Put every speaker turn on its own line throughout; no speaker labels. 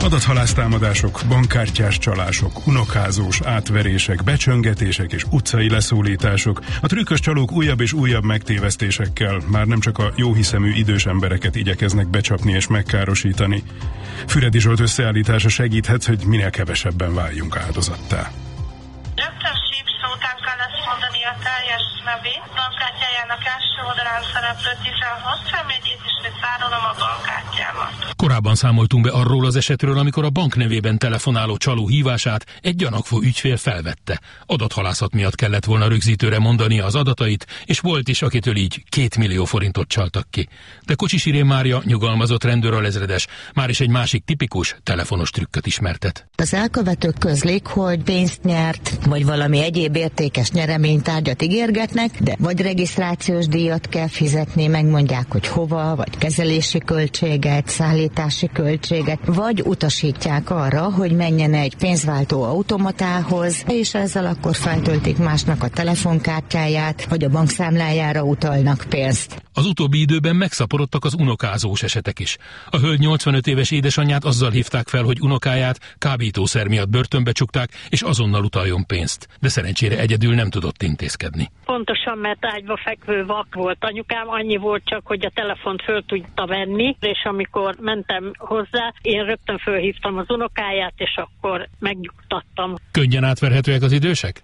Adathalásztámadások, bankkártyás csalások, unokázós átverések, becsöngetések és utcai leszólítások. A trükkös csalók újabb és újabb megtévesztésekkel már nem csak a jóhiszemű idős embereket igyekeznek becsapni és megkárosítani. Füredi Zsolt összeállítása segíthet, hogy minél kevesebben váljunk áldozattá.
Rögtön sípszó után kell ezt mondani a teljes nevét, bankkártyájának első oldalán szereplő 16 számjegyét, és még tárolom a bankkártyámat.
Korábban számoltunk be arról az esetről, amikor a bank nevében telefonáló csaló hívását egy gyanakvó ügyfél felvette. Adathalászat miatt kellett volna rögzítőre mondania az adatait, és volt is, akitől így 2 millió forintot csaltak ki. De Kocsis Irén Mária, nyugalmazott rendőralezredes, már is egy másik tipikus telefonos trükköt ismertet.
Az elkövetők közlik, hogy pénzt nyert, vagy valami egyéb értékes nyereménytárgyat ígérgetnek, de vagy regisztrációs díjat kell fizetni, megmondják, hogy hova, vagy kezelési költséget, szállítási költséget, vagy utasítják arra, hogy menjen egy pénzváltó automatához, és ezzel akkor feltöltik másnak a telefonkártyáját, vagy a bankszámlájára utalnak pénzt.
Az utóbbi időben megszaporodtak az unokázós esetek is. A hölgy 85 éves édesanyját azzal hívták fel, hogy unokáját kábítószer miatt börtönbe csukták, és azonnal utaljon pénzt. De szerencsére egyedül nem tudott intézkedni.
Pontosan, mert ágyba fekvő vak volt anyukám, annyi volt csak, hogy a telefont föl tudta venni, és amikor mentem hozzá, én rögtön fölhívtam az unokáját, és akkor megnyugtattam.
Könnyen átverhetőek az idősek?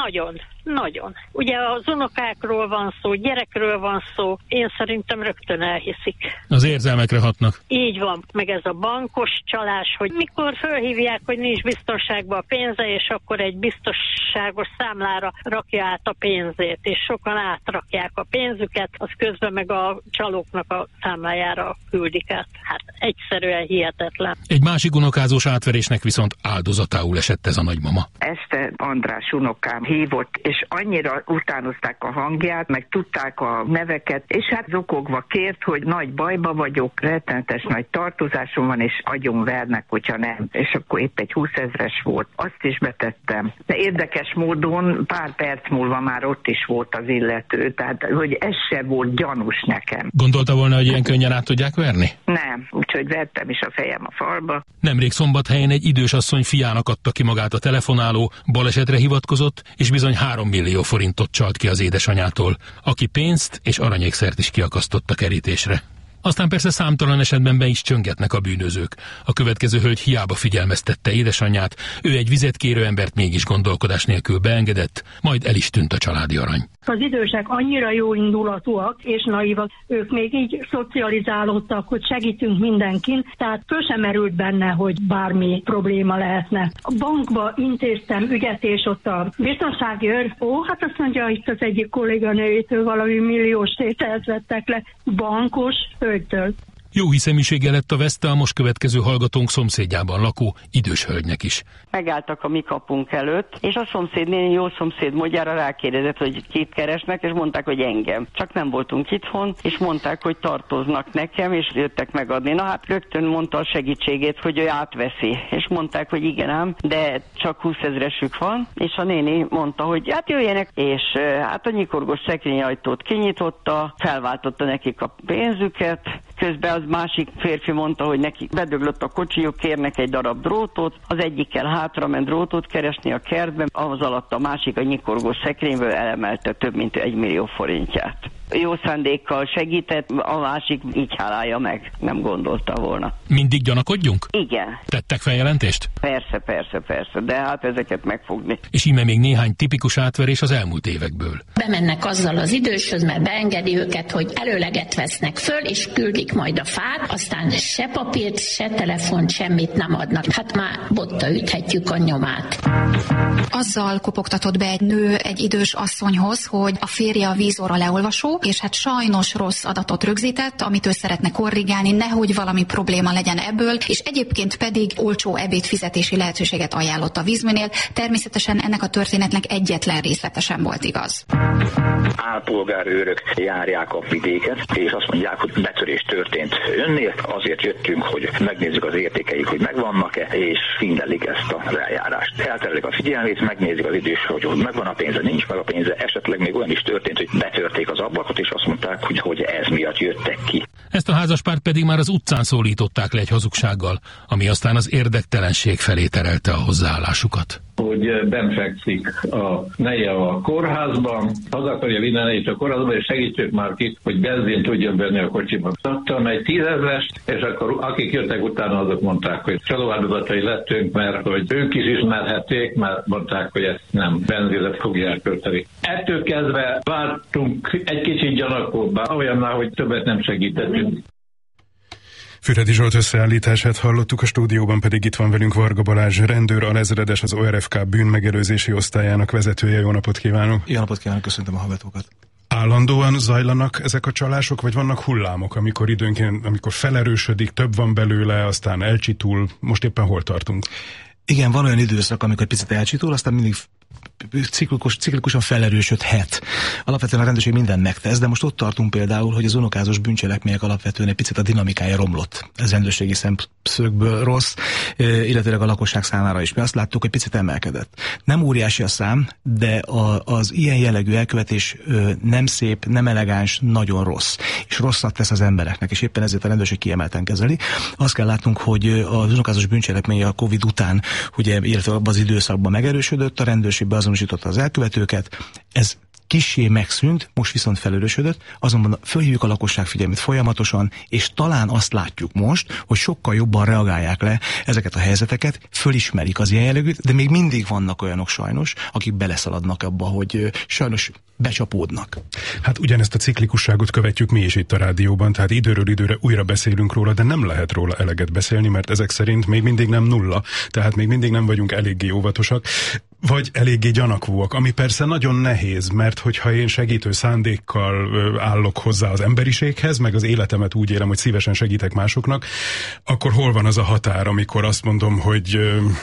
Nagyon. Ugye az unokákról van szó, gyerekről van szó, én szerintem rögtön elhiszik.
Az érzelmekre hatnak.
Így van, meg ez a bankos csalás, hogy mikor fölhívják, hogy nincs biztonságban a pénze, és akkor egy biztonságos számlára rakja át a pénzét, és sokan átrakják a pénzüket, az közben meg a csalóknak a számlájára küldik át. Hát egyszerűen hihetetlen.
Egy másik unokázós átverésnek viszont áldozatául esett ez a nagymama.
Este András unokám hívott, és annyira utánozták a hangját, meg tudták a neveket, és hát zokogva kért, hogy nagy bajba vagyok, rettenetes nagy tartozásom van, és agyonvernek, hogyha nem. És akkor épp egy 20 000-es volt. Azt is betettem. De érdekes módon pár perc múlva már ott is volt az illető, tehát hogy ez se volt gyanús nekem.
Gondolta volna, hogy ilyen könnyen át tudják verni?
Nem, úgyhogy vertem is a fejem a falba.
Nemrég Szombathelyen egy idős asszony fiának adta ki magát a telefonáló, balesetre hivatkozott, és bizony 3 millió forintot csalt ki az édesanyától, aki pénzt és aranyékszert is kiakasztott a kerítésre. Aztán persze számtalan esetben be is csöngetnek a bűnözők. A következő hölgy hiába figyelmeztette édesanyját, ő egy vizet kérő embert mégis gondolkodás nélkül beengedett, majd el is tűnt a családi arany.
Az idősek annyira jó indulatúak és naívak, ők még így szocializálódtak, hogy segítünk mindenkin, tehát föl sem merült benne, hogy bármi probléma lehetne. A bankba intéztem ügyet, és ott a biztonsági őr, hát azt mondja, itt az egyik kolléganőjétől valami milliós tételt vettek le, bankos hölgytől.
Jó hiszeműsége lett a veszte a most következő hallgatónk szomszédjában lakó idős hölgynek is.
Megálltak a mi kapunk előtt, és a szomszédnéni jó szomszéd módjára rákérdezett, hogy kit keresnek, és mondták, hogy engem. Csak nem voltunk itthon, és mondták, hogy tartoznak nekem, és jöttek megadni. Na hát rögtön mondta a segítségét, hogy ő átveszi. És mondták, hogy igen ám, de csak 20 000-esük van, és a néni mondta, hogy hát jöjjenek, és hát a nyikorgós szekrényajtót kinyitotta, felváltotta nekik a pénzüket, közben az másik férfi mondta, hogy neki bedöglött a kocsijuk, kérnek egy darab drótot, az egyikkel hátrament drótot keresni a kertben, ahhoz alatt a másik a nyikorgós szekrényből elemelte több mint 1 millió forintját. Jó szándékkal segített, a másik így hálálja meg, nem gondolta volna.
Mindig gyanakodjunk?
Igen.
Tettek feljelentést?
Persze, de hát ezeket megfogni.
És íme még néhány tipikus átverés az elmúlt évekből.
Bemennek azzal az időshöz, mert beengedi őket, hogy előleget vesznek föl, és küldik majd a fát, aztán se papírt, se telefont, semmit nem adnak. Hát már botta üthetjük a nyomát.
Azzal kopogtatott be egy nő egy idős asszonyhoz, hogy a férje a vízóra leolvasó, és hát sajnos rossz adatot rögzített, amit ő szeretne korrigálni, nehogy valami probléma legyen ebből, és egyébként pedig olcsó ebédfizetési lehetőséget ajánlott a vízműnél. Természetesen ennek a történetnek egyetlen részlete sem volt igaz.
Állampolgárőrök járják a vidéket, és azt mondják, hogy betörés történt önnél, azért jöttünk, hogy megnézzük az értékeik, hogy megvannak-e, és figyelik ezt az eljárást. Elterelik a figyelmét, megnézik az idős, hogy megvan a pénze, nincs meg a pénze, esetleg még olyan is történt, hogy betörték az ablakot, ablakot, és azt mondták, hogy ez miatt jöttek ki.
Ezt a házaspárt pedig már az utcán szólították le egy hazugsággal, ami aztán az érdektelenség felé terelte a hozzáállásukat.
Hogy benfekszik a neje a kórházban, haza akarja vinni a nejét a kórházba, és segítsük már ki, hogy benzin tudjon venni a kocsiba. Adtam egy 10 000-est, és akkor akik jöttek utána, azok mondták, hogy csalóáldozatai lettünk, mert hogy ők is ismerhették, mert mondták, hogy ezt nem benzinre fogja elkölteni. Ettől kezdve vártunk egy kicsit gyanakóbbá, olyanná, hogy többet nem segítettünk.
Füredi Zsolt összeállítását hallottuk, a stúdióban pedig itt van velünk Varga Balázs, rendőr, alezredes, az ORFK bűnmegelőzési osztályának vezetője. Jó napot kívánok!
Jó napot kívánok, köszöntöm a hallgatókat!
Állandóan zajlanak ezek a csalások, vagy vannak hullámok, amikor időnként, amikor felerősödik, több van belőle, aztán elcsitul, most éppen hol tartunk?
Igen, van olyan időszak, amikor picit elcsitul, aztán mindig ciklikusan felerősödhet. Alapvetően a rendőrség mindent megtesz, de most ott tartunk például, hogy az unokázós bűncselekmények alapvetően egy picit a dinamikája romlott. Ez rendőrségi szemszögből rossz, illetőleg a lakosság számára is. Mi azt láttuk, hogy picit emelkedett. Nem óriási a szám, de az ilyen jellegű elkövetés nem szép, nem elegáns, nagyon rossz. És rosszat tesz az embereknek, és éppen ezért a rendőrség kiemelten kezeli. Azt kell látnunk, hogy az unokázós bűncselekmény a Covid után, ugye, illetve abban az időszakban megerősödött, a rendőrség beazonosította az elkövetőket, ez kissé megszűnt, most viszont felerősödött, azonban fölhívjuk a lakosság figyelmét folyamatosan, és talán azt látjuk most, hogy sokkal jobban reagálják le ezeket a helyzeteket, fölismerik az ilyen jellegűt, de még mindig vannak olyanok sajnos, akik beleszaladnak abba, hogy sajnos becsapódnak.
Hát ugyanezt a ciklikusságot követjük mi is itt a rádióban, tehát időről időre újra beszélünk róla, de nem lehet róla eleget beszélni, mert ezek szerint még mindig nem nulla, tehát még mindig nem vagyunk eléggé óvatosak, vagy eléggé gyanakvóak, ami persze nagyon nehéz, mert hogyha én segítő szándékkal állok hozzá az emberiséghez, meg az életemet úgy élem, hogy szívesen segítek másoknak, akkor hol van az a határ, amikor azt mondom, hogy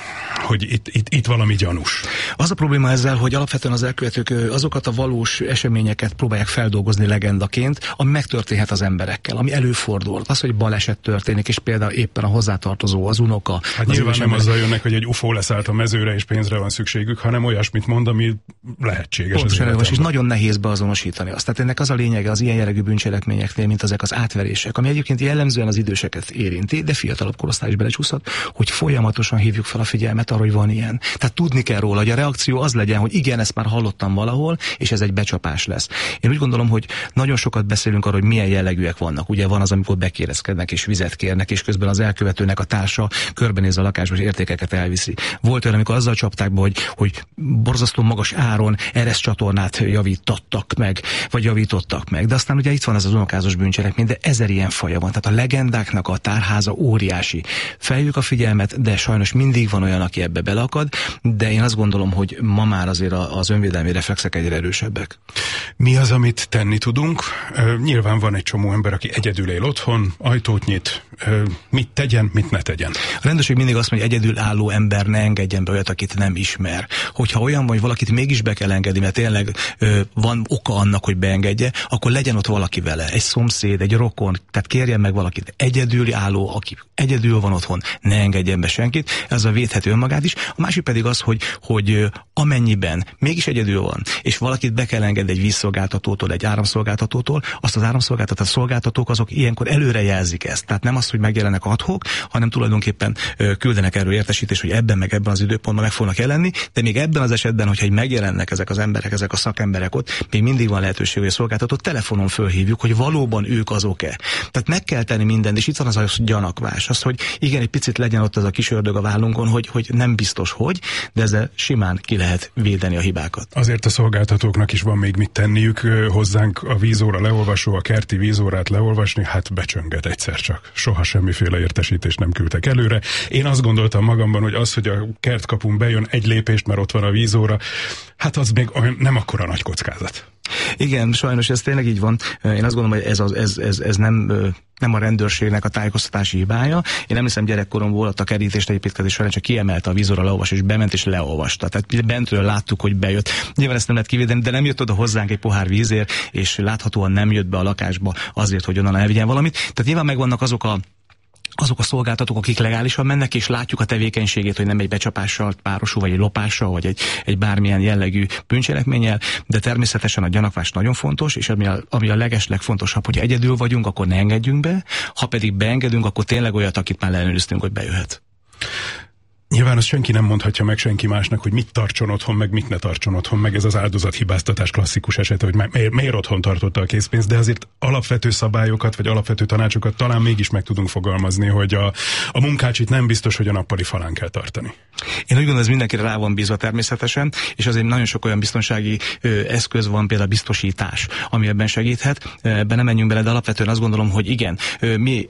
itt valami gyanús?
Az a probléma ezzel, hogy alapvetően az elkövetők azokat a valós eseményeket próbálják feldolgozni legendaként, ami megtörténhet az emberekkel, ami előfordul. Az, hogy baleset történik, és például éppen a hozzátartozó, az unoka.
Hát nyilván nem azzal jönnek, hogy egy UFO leszállt a mezőre, és pénzre van szükségük, hanem olyasmit mond, ami lehetséges.
Pontosan, és nagyon nehéz beazonosítani azt. Tehát ennek az a lényege az ilyen jellegű bűncselekményeknél, mint ezek az átverések, ami egyébként jellemzően az időseket érinti, de fiatalabb korosztály is belecsúszhat, hogy folyamatosan hívjuk fel a figyelmet arra, hogy van ilyen. Tehát tudni kell róla, hogy a reakció az legyen, hogy igen, ezt már hallottam valahol, és ez egy becsapás lesz. Én úgy gondolom, hogy nagyon sokat beszélünk arról, hogy milyen jellegűek vannak. Ugye van az, amikor bekérezkednek és vizet kérnek, és közben az elkövetőnek a társa körbenéz a lakásba, és értékeket elviszi. Volt olyan, amikor azzal csapták be, hogy borzasztó magas áron ereszcsatornát javítottak meg. De aztán ugye itt van ez az unokázós bűncselekmény, de 1000 ilyen faja van. Tehát a legendáknak a tárháza óriási. Felhívjuk a figyelmet, de sajnos mindig van olyan, aki ebbe beleakad, de én azt gondolom, hogy ma már azért az önvédelmi reflexek egyre erősebbek.
Mi az, amit tenni tudunk? Nyilván van egy csomó ember, aki egyedül él otthon, ajtót nyit, mit tegyen, mit ne tegyen.
A rendőrség mindig azt mondja, hogy egyedülálló ember ne engedjen be olyat, akit nem ismer. Hogyha olyan vagy valakit mégis be kell engedni, mert tényleg van oka annak, hogy beengedje, akkor legyen ott valaki vele, egy szomszéd, egy rokon, tehát kérjen meg valakit. Egyedülálló, aki egyedül van otthon, ne engedjen be senkit, ez a védheti önmagát is. A másik pedig az, hogy amennyiben mégis egyedül van, és valakit be kell engedni egy vízszolgáltatótól, egy áramszolgáltatótól, azt az áramszolgáltató szolgáltatók azok ilyenkor előrejelzik ezt. Tehát nem az, hogy megjelennek ad-hoc, hanem tulajdonképpen küldenek erről értesítést, hogy ebben meg ebben az időpontban meg fognak jelenni, de még ebben az esetben, hogyha megjelennek ezek az emberek, ezek a szakemberek ott, még mindig van lehetőség, hogy a szolgáltatót telefonon fölhívjuk, hogy valóban ők azok-e. Tehát meg kell tenni mindent, és itt van az a gyanakvás, az, hogy igen, egy picit legyen ott az a kis ördög a vállunkon, hogy nem biztos, hogy, de ezzel simán ki lehet védeni a hibákat.
Azért a szolgáltatóknak is van még mit tenniük, hozzánk a vízóra leolvasó, a kerti vízórát leolvasni, hát becsönget egyszer csak. Soha semmiféle értesítést nem küldtek előre. Én azt gondoltam magamban, hogy az, hogy a kertkapun bejön egy lépést, mert ott van a vízóra, hát az még nem akkora nagy kockázat.
Igen, sajnos ez tényleg így van. Én azt gondolom, hogy ez nem a rendőrségnek a tájékoztatási hibája. Én emlékszem, gyerekkorom volt a kerítést építkezés során, csak kiemelte a vízóra leolvas, és bement és leolvasta. Tehát bentről láttuk, hogy bejött. Nyilván ezt nem lehet kivédeni, de nem jött oda hozzánk egy pohár vízért, és láthatóan nem jött be a lakásba azért, hogy onnan elvigyen valamit. Tehát nyilván megvannak azok a azok a szolgáltatók, akik legálisan mennek, és látjuk a tevékenységét, hogy nem egy becsapással párosul, vagy egy lopással, vagy egy bármilyen jellegű bűncselekménnyel, de természetesen a gyanakvás nagyon fontos, és ami a legeslegfontosabb, hogy egyedül vagyunk, akkor ne engedjünk be, ha pedig beengedünk, akkor tényleg olyat, akit már leellenőriztünk, hogy bejöhet.
Nyilván azt senki nem mondhatja meg senki másnak, hogy mit tartson otthon, meg mit ne tartson otthon, meg ez az áldozathibáztatás klasszikus esete, hogy miért otthon tartotta a készpénzt, de azért alapvető szabályokat, vagy alapvető tanácsokat talán mégis meg tudunk fogalmazni, hogy a munkácsit nem biztos, hogy a nappali falán kell tartani.
Én úgy gondolom, ez mindenkire rá van bízva természetesen, és azért nagyon sok olyan biztonsági eszköz van, például biztosítás, ami ebben segíthet. Ebben nem menjünk bele, de alapvetően azt gondolom, hogy igen, mi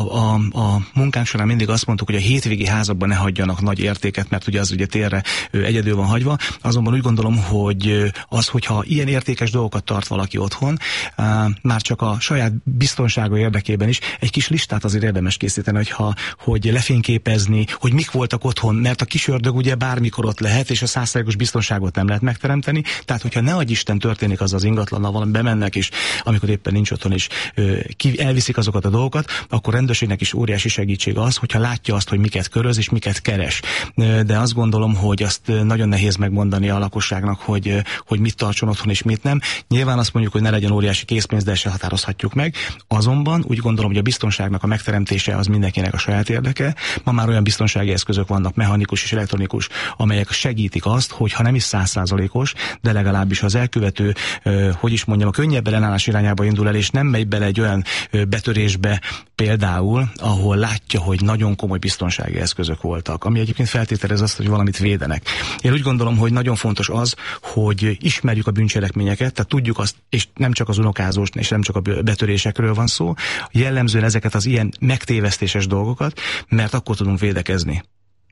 a munkánk során mindig azt mondtuk, hogy a hétvégi házakban ne hagyjanak nagy értéket, mert ugye az ugye térre egyedül van hagyva. Azonban úgy gondolom, hogy hogyha ilyen értékes dolgokat tart valaki otthon, már csak a saját biztonsága érdekében is egy kis listát azért érdemes készíteni, hogy lefényképezni, hogy mik voltak otthon, mert a kis ördög ugye bármikor ott lehet, és a 100%-os biztonságot nem lehet megteremteni. Tehát, hogyha ne adj Isten történik az ingatlannal, valami bemennek is, amikor éppen nincs otthon, és elviszik azokat a dolgokat, akkor rendőrségnek is óriási segítség az, hogyha látja azt, hogy miket köröz és miket keres. De azt gondolom, hogy azt nagyon nehéz megmondani a lakosságnak, hogy mit tartson otthon és mit nem. Nyilván azt mondjuk, hogy ne legyen óriási készpénz, de se határozhatjuk meg. Azonban úgy gondolom, hogy a biztonságnak a megteremtése az mindenkinek a saját érdeke. Ma már olyan biztonsági eszközök vannak, mechanikus és elektronikus, amelyek segítik azt, hogy ha nem is 100%-os, de legalábbis az elkövető, a könnyebb ellenállás irányába indul el, és nem megy bele egy olyan betörésbe például, ahol látja, hogy nagyon komoly biztonsági eszközök voltak, ami egyébként feltételez azt, hogy valamit védenek. Én úgy gondolom, hogy nagyon fontos az, hogy ismerjük a bűncselekményeket, tehát tudjuk azt, és nem csak az unokázós, és nem csak a betörésekről van szó, jellemzően ezeket az ilyen megtévesztéses dolgokat, mert akkor tudunk védekezni.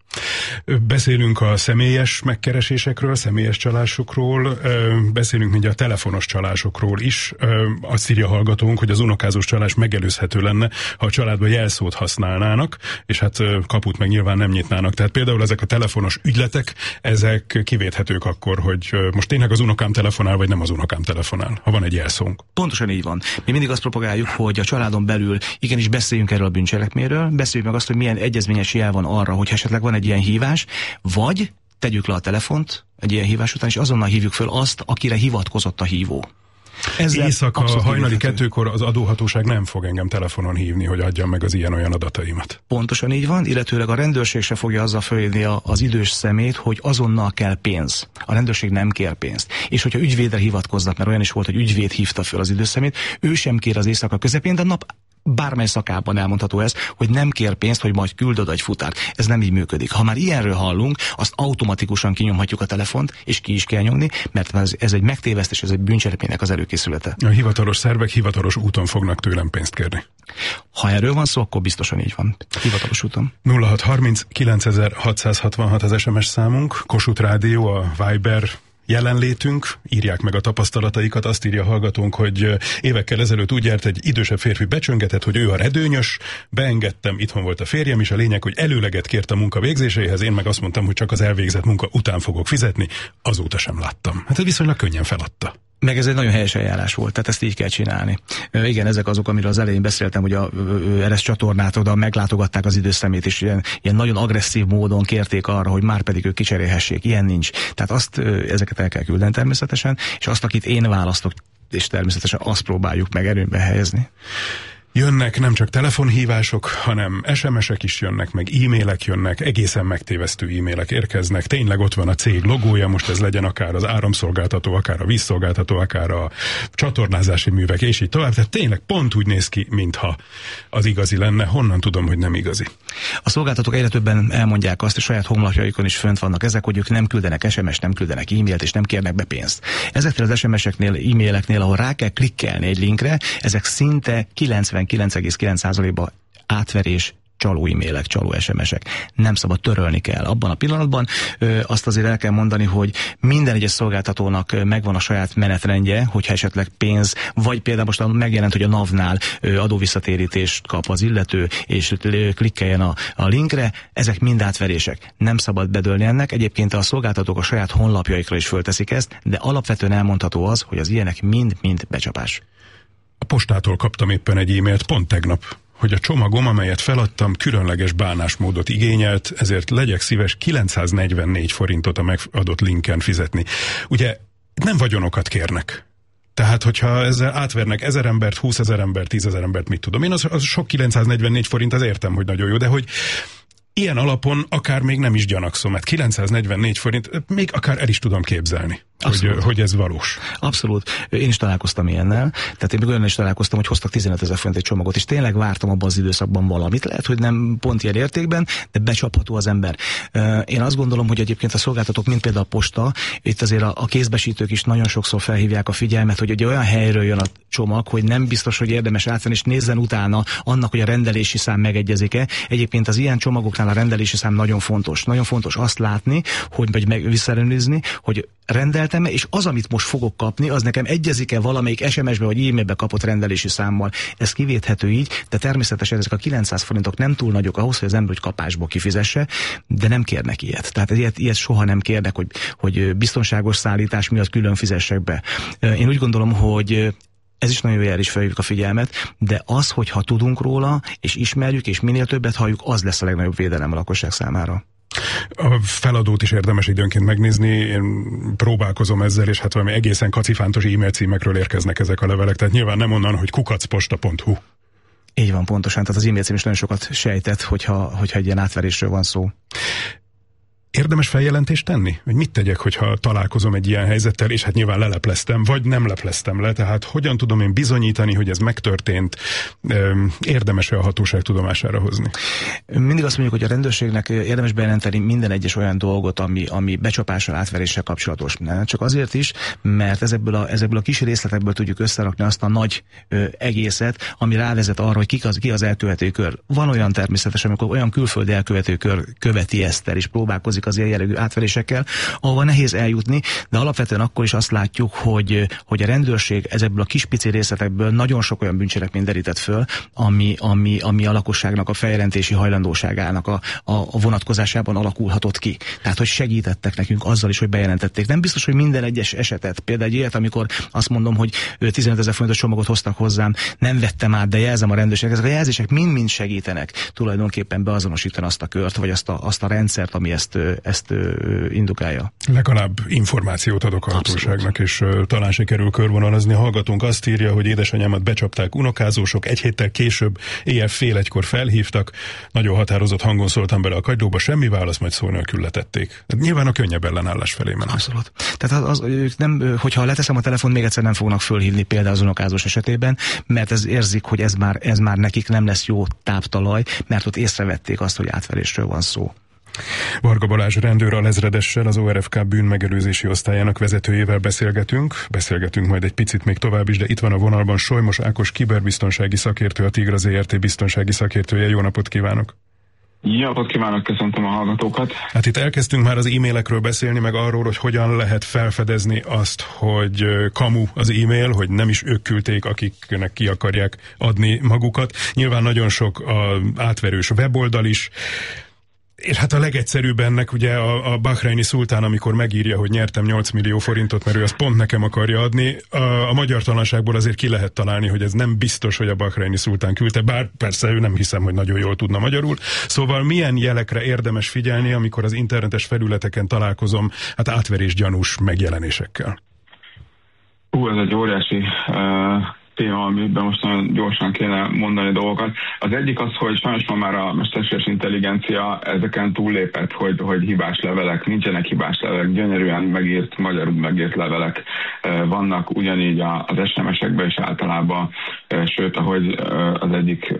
Beszélünk a személyes megkeresésekről, személyes csalásokról, beszélünk mindjárt a telefonos csalásokról is. Azt írja hallgatónk, hogy az unokázós csalás megelőzhető lenne, ha a családban jelszót használnának, és hát kaput meg nyilván nem nyitnának. Tehát például ezek a telefonos ügyletek, ezek kivéthetők akkor, hogy most tényleg az unokám telefonál, vagy nem az unokám telefonál, ha van egy jelszónk.
Pontosan így van. Mi mindig azt propagáljuk, hogy a családon belül igenis beszéljünk erről a bűncselekményről, beszéljük meg azt, hogy milyen egyezményes jel van arra, hogy esetleg van egy ilyen hívás, vagy tegyük le a telefont egy ilyen hívás után, és azonnal hívjuk föl azt, akire hivatkozott a hívó.
Éjszaka hajnali 2-kor az adóhatóság nem fog engem telefonon hívni, hogy adjam meg az ilyen-olyan adataimat.
Pontosan így van, illetőleg a rendőrség se fogja azzal fölhívni az idős szemét, hogy azonnal kell pénz. A rendőrség nem kér pénzt. És hogyha ügyvédre hivatkoznak, mert olyan is volt, hogy ügyvéd hívta föl az idős szemét, ő sem kér az éjszaka közepén, de nap bármely szakában elmondható ez, hogy nem kér pénzt, hogy majd küld oda egy futárt. Ez nem így működik. Ha már ilyenről hallunk, azt automatikusan kinyomhatjuk a telefont, és ki is kell nyomni, mert ez egy megtévesztés, ez egy bűncselekménynek az előkészülete.
A hivatalos szervek hivatalos úton fognak tőlem pénzt kérni.
Ha erről van szó, akkor biztosan így van. Hivatalos úton.
0630 9666 az SMS számunk, Kossuth Rádió, a Viber jelenlétünk, írják meg a tapasztalataikat, azt írja a hallgatónk, hogy évekkel ezelőtt úgy járt, egy idősebb férfi becsöngetett, hogy ő a redőnyös, beengedtem, itthon volt a férjem is, a lényeg, hogy előleget kért a munka végzéséhez, én meg azt mondtam, hogy csak az elvégzett munka után fogok fizetni, azóta sem láttam. Hát ez viszonylag könnyen feladta.
Meg ez egy nagyon helyes eljárás volt, tehát ezt így kell csinálni. Igen, ezek azok, amiről az elején beszéltem, hogy a Eresz csatornát oda meglátogatták az idős szemét, és ilyen nagyon agresszív módon kérték arra, hogy már pedig ők kicserélhessék. Ilyen nincs. Tehát ezeket el kell küldeni természetesen, és azt, akit én választok, és természetesen azt próbáljuk meg erőnbe helyezni.
Jönnek nem csak telefonhívások, hanem SMS-ek is jönnek, meg e-mailek jönnek, egészen megtévesztő e-mailek érkeznek. Tényleg ott van a cég logója, most ez legyen akár az áramszolgáltató, akár a vízszolgáltató, akár a csatornázási művek, és így tovább. Tehát tényleg pont úgy néz ki, mintha az igazi lenne. Honnan tudom, hogy nem igazi?
A szolgáltatók egyre többen elmondják azt, hogy saját honlapjaikon is fönt vannak ezek, hogy ők nem küldenek SMS-t, nem küldenek e-mailt, és nem kérnek be pénzt. Ezeknél az SMS-eknél, e-maileknél, ahol rá kell klikkelni egy linkre, ezek szinte 99,9%-ban átverés, csaló e-mailek, csaló SMS-ek. Nem szabad, törölni kell. Abban a pillanatban azt azért el kell mondani, hogy minden egyes szolgáltatónak megvan a saját menetrendje, hogyha esetleg pénz, vagy például most megjelent, hogy a NAV-nál adóvisszatérítést kap az illető, és klikkeljen a linkre, ezek mind átverések. Nem szabad bedőlni ennek. Egyébként a szolgáltatók a saját honlapjaikra is fölteszik ezt, de alapvetően elmondható az, hogy az ilyenek mind-mind becsapás.
A postától kaptam éppen egy e-mailt pont tegnap, hogy a csomagom, amelyet feladtam, különleges bánásmódot igényelt, ezért legyek szíves 944 forintot a megadott linken fizetni. Ugye nem vagyonokat kérnek. Tehát, hogyha ezzel átvernek 1000 embert, 20 000 embert, 10 000 embert, mit tudom. Én az sok 944 forint, az értem, hogy nagyon jó, de hogy ilyen alapon akár még nem is gyanakszom, mert 944 forint, még akár el is tudom képzelni, hogy ez valós.
Abszolút. Én is találkoztam ilyennel, tehát én még olyan is találkoztam, hogy hoztak 15 000 forint egy csomagot, és tényleg vártam abban az időszakban valamit. Lehet, hogy nem pont ilyen értékben, de becsapható az ember. Én azt gondolom, hogy egyébként a szolgáltatók, mint például a posta, itt azért a kézbesítők is nagyon sokszor felhívják a figyelmet, hogy ugye olyan helyről jön a csomag, hogy nem biztos, hogy érdemes átvenni, és nézzen utána annak, hogy a rendelési szám megegyezik-e. Egyébként az ilyen csomagoknál a rendelési szám nagyon fontos. Nagyon fontos azt látni, vagy visszaellenőrizni, hogy rendeltem, és az, amit most fogok kapni, az nekem egyezik-e valamelyik SMS-be vagy e-mailbe kapott rendelési számmal. Ez kivéthető így, de természetesen ezek a 900 forintok nem túl nagyok ahhoz, hogy az ember kapásból kifizesse, de nem kérnek ilyet. Tehát ilyet soha nem kérnek, hogy biztonságos szállítás miatt külön fizessek be. Én úgy gondolom, hogy ez is nagyon jó jel, is felhívjuk a figyelmet, de az, hogyha tudunk róla, és ismerjük, és minél többet halljuk, az lesz a legnagyobb védelem a lakosság számára.
A feladót is érdemes időnként megnézni, én próbálkozom ezzel, és hát valami egészen kacifántos e-mail címekről érkeznek ezek a levelek, tehát nyilván nem onnan, hogy kukacposta.hu.
Így van, pontosan, tehát az e-mail cím is nagyon sokat sejtett, hogyha egy ilyen átverésről van szó.
Érdemes feljelentést tenni? Hogy mit tegyek, hogyha találkozom egy ilyen helyzettel, és hát nyilván lelepleztem, vagy nem lepleztem le, tehát hogyan tudom én bizonyítani, hogy ez megtörtént, érdemes-e a hatóság tudomására hozni?
Mindig azt mondjuk, hogy a rendőrségnek érdemes bejelenteni minden egyes olyan dolgot, ami becsapással, átveréssel kapcsolatos. Csak azért is, mert ezekből a kis részletekből tudjuk összerakni azt a nagy egészet, ami rávezet arra, hogy ki az elkövető kör. Van olyan természetesen, amikor olyan külföldi elkövető kör követi ezt el, és próbálkozik az ilyen jellegű átverésekkel, ahova nehéz eljutni, de alapvetően akkor is azt látjuk, hogy a rendőrség ezekből a kis pici részletekből nagyon sok olyan bűncselekményt derített föl, ami a lakosságnak a feljelentési hajlandóságának a vonatkozásában alakulhatott ki. Tehát, hogy segítettek nekünk azzal is, hogy bejelentették. Nem biztos, hogy minden egyes esetet, például egy ilyet, amikor azt mondom, hogy 15 000 forintos csomagot hoztak hozzám, nem vettem át, de jelzem a rendőrségnek. Ezek a jelzések mind-mind segítenek tulajdonképpen beazonosítani azt a kört, vagy azt a rendszert, ami ezt indukálja.
Legalább információt adok a hatóságnak, és talán sikerül körvonalazni. A hallgatónk azt írja, hogy édesanyámat becsapták unokázósok, egy héttel később éjjel 1:30 hogyha nagyon határozott hangon szóltam bele a kagylóba, semmi válasz, majd szó nélkül letették. Nyilván a könnyebb ellenállás felé mennek.
Abszolút. Tehát hogyha leteszem a telefon, még egyszer nem fognak fölhívni például az unokázós esetében, mert érzik, hogy ez már nekik nem lesz jó táptalaj, mert ott észrevették azt, hogy átverésről van szó.
Varga Balázs rendőr alezredessel, az ORFK bűnmegelőzési osztályának vezetőjével beszélgetünk majd egy picit még tovább is, de itt van a vonalban Solymos Ákos kiberbiztonsági szakértő, a Tigra ZRT biztonsági szakértője. Jó napot kívánok!
Jó napot kívánok, köszöntöm a hallgatókat!
Hát itt elkezdtünk már az e-mailekről beszélni, meg arról, hogy hogyan lehet felfedezni azt, hogy kamu az e-mail, hogy nem is ők küldték, akiknek ki akarják adni magukat. Nyilván nagyon sok átverős weboldal is, és hát a legegyszerűbb ennek ugye a bahreini szultán, amikor megírja, hogy nyertem 8 millió forintot, mert ő azt pont nekem akarja adni. A magyartalanságból azért ki lehet találni, hogy ez nem biztos, hogy a bahreini szultán küldte, bár persze ő nem hiszem, hogy nagyon jól tudna magyarul. Szóval milyen jelekre érdemes figyelni, amikor az internetes felületeken találkozom átverés gyanús megjelenésekkel?
Ez egy óriási téma, amiben most nagyon gyorsan kéne mondani dolgokat. Az egyik az, hogy sajnos már a mesterséges intelligencia ezeken túllépett, hogy hibás levelek, nincsenek hibás levelek, gyönyörűen megírt, magyarul megírt levelek vannak, ugyanígy az SMS-ekben is általában, sőt, ahogy az egyik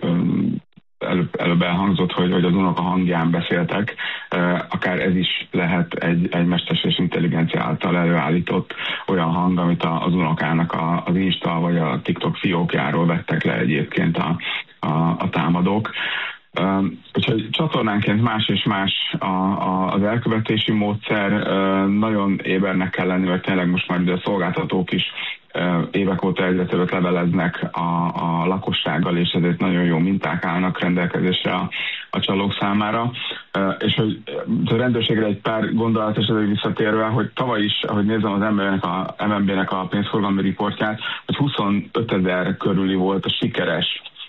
előbb elhangzott, hogy az unoka hangján beszéltek, akár ez is lehet egy mesterséges intelligencia által előállított olyan hang, amit az unokának az Insta vagy a TikTok fiókjáról vettek le egyébként a támadók. Úgyhogy csatornánként más és más az elkövetési módszer, nagyon ébernek kell lenni, mert tényleg most már a szolgáltatók is évek óta egyre többet leveleznek a lakossággal, és ezért nagyon jó minták állnak rendelkezésre a csalók számára. És hogy a rendőrségre egy pár gondolat, és ezért visszatérve, hogy tavaly is, ahogy nézem az MNB-nek a pénzforgalmi riportját, hogy 25 000 körüli volt a sikeres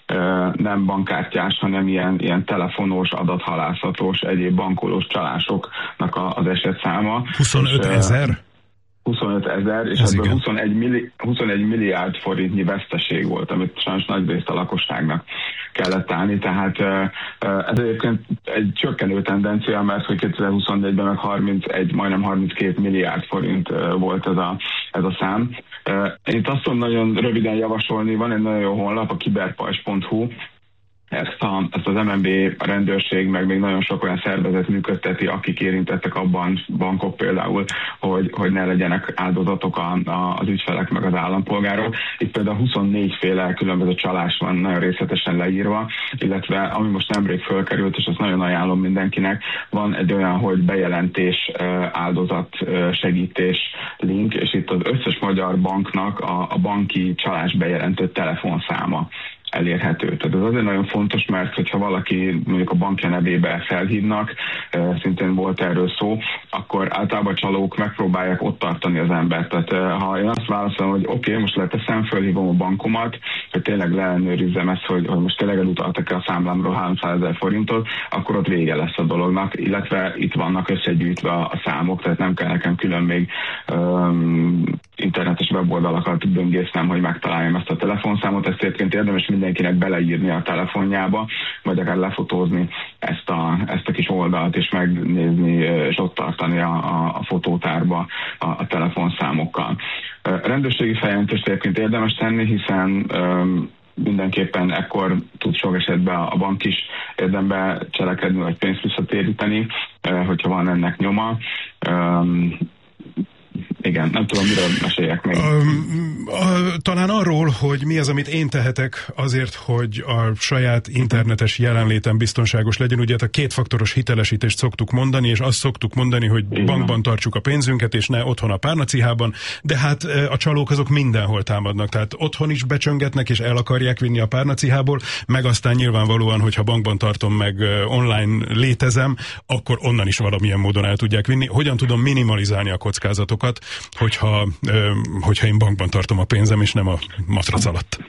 nem bankkártyás, hanem ilyen telefonos, adathalászatos, egyéb bankolós csalásoknak az esetszáma.
25 000?
25 000, és
ez
ebből 21 milliárd forintnyi veszteség volt, amit sajnos nagy részt a lakosságnak kellett állni, tehát ez egyébként egy csökkenő tendencia, mert hogy 2024-ben meg majdnem 32 milliárd forint volt ez a szám. Én azt tudom nagyon röviden javasolni, van egy nagyon jó honlap, a kiberpajzs.hu, ezt az MNB, a rendőrség, meg még nagyon sok olyan szervezet működteti, akik érintettek abban, bankok például, hogy ne legyenek áldozatok az ügyfelek meg az állampolgárok. Itt például 24 féle különböző csalás van nagyon részletesen leírva, illetve ami most nemrég fölkerült, és azt nagyon ajánlom mindenkinek, van egy olyan, hogy bejelentés, áldozat segítés link, és itt az összes magyar banknak a banki csalás bejelentő telefonszáma elérhető. Tehát ez azért nagyon fontos, mert hogyha valaki mondjuk a bankja nevébe felhívnak, szintén volt erről szó, akkor általában a csalók megpróbálják ott tartani az embert. Tehát ha én azt válaszolom, hogy oké, most leteszem, felhívom a bankomat, hogy tényleg leellenőrizzem ezt, hogy most tényleg elutaltak-e a számlámról 300 000 forintot, akkor ott vége lesz a dolognak, illetve itt vannak összegyűjtve a számok, tehát nem kell nekem külön még internetes weboldalakat böngésznem, hogy megtaláljam ezt a telefonszámot. Ezt egyébként érdemes mindenkinek beleírni a telefonjába, vagy akár lefotózni ezt a kis oldalt, és megnézni, és ott tartani a fotótárba a telefonszámokkal. Rendőrségi feljelentést egyébként érdemes tenni, hiszen mindenképpen ekkor tud sok esetben a bank is érdembe cselekedni, vagy pénzt visszatéríteni, hogyha van ennek nyoma. Igen, nem tudom, miről meséljek még.
Talán arról, hogy mi az, amit én tehetek azért, hogy a saját internetes jelenlétem biztonságos legyen. Ugye a kétfaktoros hitelesítést szoktuk mondani, és azt szoktuk mondani, hogy bankban tartsuk a pénzünket, és ne otthon a párnacihában, de hát a csalók azok mindenhol támadnak. Tehát otthon is becsöngetnek, és el akarják vinni a párnacihából, meg aztán nyilvánvalóan, hogyha bankban tartom, meg online létezem, akkor onnan is valamilyen módon el tudják vinni. Hogyan tudom minimalizálni a kockázatokat, hogyha én bankban tartom a pénzem, és nem a matrac alatt?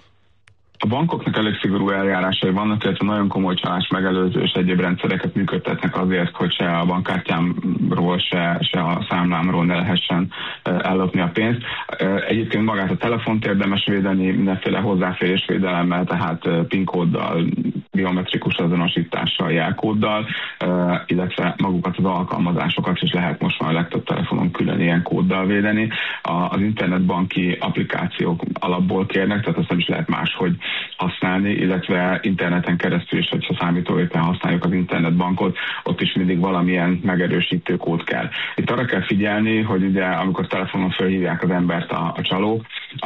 A bankoknak elég szigorú eljárásai vannak, illetve nagyon komoly csalás megelőző és egyéb rendszereket működtetnek azért, hogy se a bankkártyámról, se a számlámról ne lehessen ellopni a pénzt. Egyébként magát a telefont érdemes védeni mindenféle hozzáférésvédelemmel, tehát PIN kóddal, biometrikus azonosítással, jelkóddal, illetve magukat az alkalmazásokat is lehet most már a legtöbb telefonon külön ilyen kóddal védeni. Az internetbanki applikációk alapból kérnek, tehát azt nem is lehet máshogy használni, illetve interneten keresztül is, hogyha számítógépen használjuk az internetbankot, ott is mindig valamilyen megerősítő kód kell. Itt arra kell figyelni, hogy ugye amikor telefonon felhívják az embert a csalók,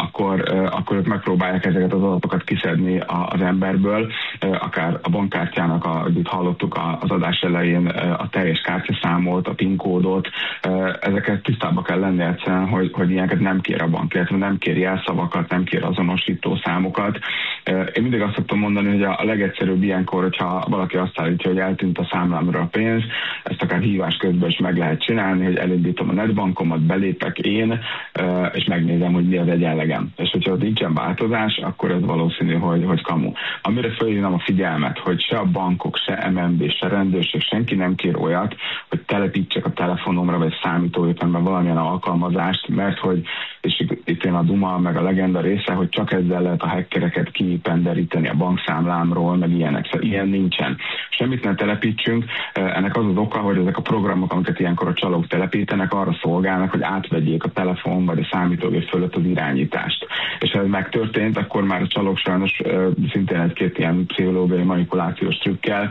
akkor ők megpróbálják ezeket az adatokat kiszedni az emberből, akár a bankkártyának, ahogy hallottuk az adás elején, a teljes kártyaszámot, a PIN kódot, ezeket tisztába kell lenni egyszerűen, hogy ilyeneket nem kér a bank, illetve nem kér jelszavakat, nem kér azonosító számokat. Én mindig azt szoktam mondani, hogy a legegyszerűbb ilyenkor, hogyha valaki azt állítja, hogy eltűnt a számlámra a pénz, ezt akár hívás közben is meg lehet csinálni, hogy elindítom a netbankomat, belépek én, és megnézem, hogy mi az egyenlegem. És hogyha ott nincsen változás, akkor ez valószínű, hogy kamu. Amire felhívnám a figyelmet, hogy se a bankok, se MNB, se rendőrség, senki nem kér olyat, hogy telepítsek a telefonomra vagy számítógépemben valamilyen alkalmazást, mert hogy, és itt jön a duma, meg a legenda része, hogy csak ezzel lehet a hackereket kipenderíteni a bankszámlámról, meg ilyenek. Szóval ilyen nincsen. Semmit ne telepítsünk. Ennek az az oka, hogy ezek a programok, amiket ilyenkor a csalók telepítenek, arra szolgálnak, hogy átvegyék a telefon vagy a számítógép fölött az irányítást. És ha ez megtörtént, akkor már a csalók sajnos szintén egy-két ilyen pszichológiai manipulációs trükkel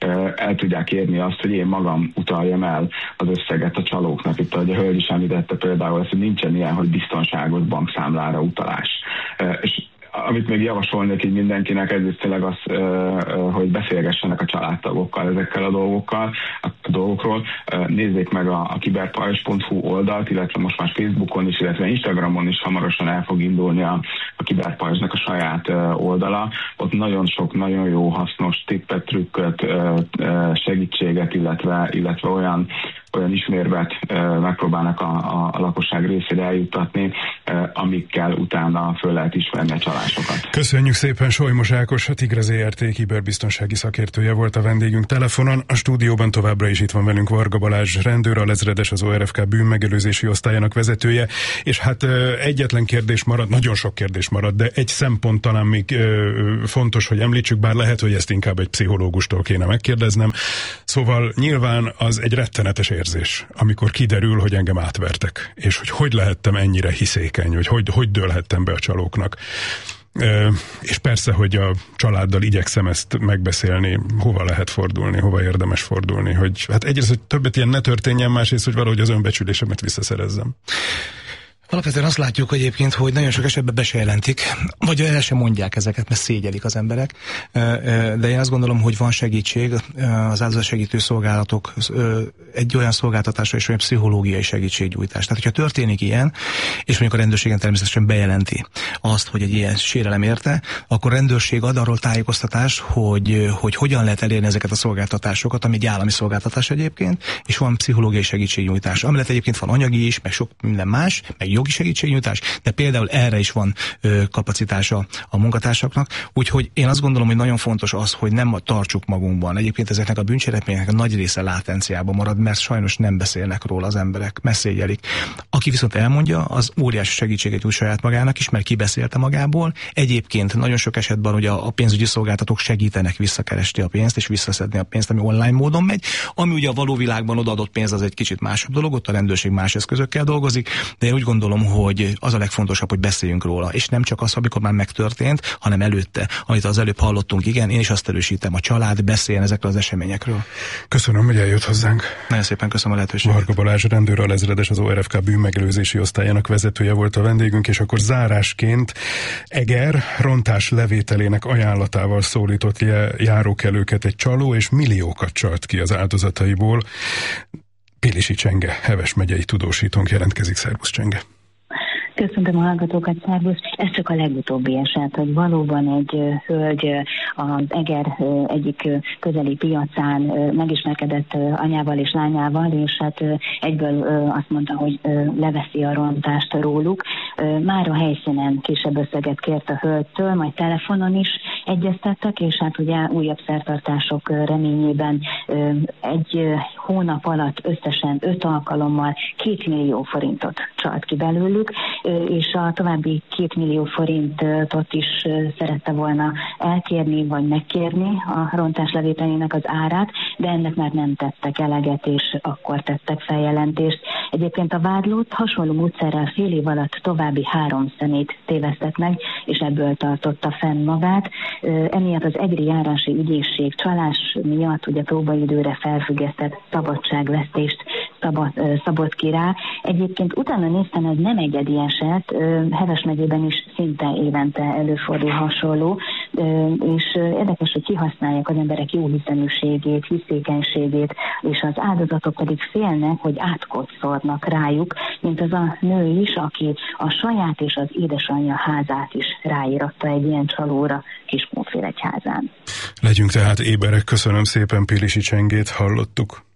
el tudják érni azt, hogy én magam utaljam el az összeget a csalóknak. Itt, ahogy a hölgy is említette például, hogy nincsen ilyen, hogy biztonságos bankszámlára utalás. És amit még javasolnék így mindenkinek, ez tényleg az, hogy beszélgessenek a családtagokkal ezekkel a dolgokról. Nézzék meg a kiberpajzs.hu oldalt, illetve most már Facebookon is, illetve Instagramon is hamarosan el fog indulni a kiberpajzsnak a saját oldala. Ott nagyon sok, nagyon jó, hasznos tippet, trükköt, segítséget, illetve olyan ismérvet megpróbálnak a lakosság részére eljuttatni, amikkel utána föl lehet ismerni a csalásokat.
Köszönjük szépen, Solymos Ákos, a Tigre ZRT kiberbiztonsági szakértője volt a vendégünk telefonon. A stúdióban továbbra is itt van velünk Varga Balázs rendőr, alezredes, az ORFK bűnmegelőzési osztályának vezetője, és hát egyetlen kérdés marad, nagyon sok kérdés marad, de egy szempont talán még fontos, hogy említsük, bár lehet, hogy ezt inkább egy pszichológustól kéne megkérdeznem. Szóval nyilván az egy rettenetes érzés, amikor kiderül, hogy engem átvertek, és hogy lehettem ennyire hiszékeny, hogy dőlhettem be a csalóknak. És persze, hogy a családdal igyekszem ezt megbeszélni, hova lehet fordulni, hova érdemes fordulni, hogy hát egyrészt, hogy többet ilyen ne történjen, másrészt, hogy valahogy az önbecsülésemet visszaszerezzem.
Alapvetően azt látjuk egyébként, hogy nagyon sok esetben be se jelentik, vagy el sem mondják ezeket, mert szégyelik az emberek. De én azt gondolom, hogy van segítség, az áldozatsegítő szolgálatok egy olyan szolgáltatásra és olyan pszichológiai segítségnyújtás. Tehát, hogyha történik ilyen, és mondjuk a rendőrségen természetesen bejelenti azt, hogy egy ilyen sérelem érte, akkor a rendőrség ad arról tájékoztatást, hogy hogyan lehet elérni ezeket a szolgáltatásokat, ami egy állami szolgáltatás egyébként, és van pszichológiai segítségnyújtás. Amellett egyébként van anyagi is, meg sok minden más, meg jogi segítségnyújtás, de például erre is van kapacitása a munkatársaknak. Úgyhogy én azt gondolom, hogy nagyon fontos az, hogy nem tartsuk magunkban. Egyébként ezeknek a bűncselekményeknek a nagy része látenciában marad, mert sajnos nem beszélnek róla az emberek, messzégyelik. Aki viszont elmondja, az óriási segítséget nyújt saját magának is, mert kibeszélte magából. Egyébként nagyon sok esetben ugye a pénzügyi szolgáltatók segítenek visszakeresni a pénzt és visszaszedni a pénzt, ami online módon megy. Ami ugye a való világban odaadott pénz, az egy kicsit másabb dolog, ott a rendőrség más eszközökkel dolgozik, de én úgy gondolom, hogy az a legfontosabb, hogy beszéljünk róla, és nem csak az, amikor már megtörtént, hanem előtte, amit az előbb hallottunk, igen, én is azt erősítem, a család beszéljen ezekről az eseményekről.
Köszönöm, hogy eljött hozzánk.
Nagyon szépen köszönöm a lehetőséget.
Varga Balázs rendőr, alezredes, az ORFK bűnmegelőzési osztályának vezetője volt a vendégünk, és akkor zárásként Eger rontás levételének ajánlatával szólított járókelőket egy csaló, és milliókat csalt ki az áldozataiból. Pilisi Csenge, Heves megyei tudósítónk jelentkezik. Szervusz, Csenge!
Köszöntöm a hallgatókat, szervusz! Ez csak a legutóbbi eset, hogy valóban egy hölgy az Eger egyik közeli piacán megismerkedett anyával és lányával, és hát egyből azt mondta, hogy leveszi a rontást róluk. Már a helyszínen kisebb összeget kért a hölgytől, majd telefonon is egyeztettek, és hát ugye újabb szertartások reményében egy hónap alatt összesen 5 alkalommal 2 millió forintot csalt ki belőlük, és a további 2 millió forintot is szerette volna elkérni, vagy megkérni a rontás levételének az árát, de ennek már nem tettek eleget, és akkor tettek feljelentést. Egyébként a vádlott hasonló módszerrel fél év alatt további 3 személyt tévesztett meg, és ebből tartotta fenn magát. Emiatt az egri járási ügyészség csalás miatt ugye próbaidőre felfüggesztett szabadságvesztést szabott ki rá. Egyébként utána néztem, ez nem egyedi eset, Heves megyében is szinte évente előfordul hasonló, és érdekes, hogy kihasználják az emberek jóhiszeműségét, hiszékenységét, és az áldozatok pedig félnek, hogy átkoczornak rájuk, mint az a nő is, aki a saját és az édesanyja házát is ráíratta egy ilyen csalóra Kiskunfélegyházán.
Legyünk tehát éberek, köszönöm szépen, Pilisi Csengét hallottuk.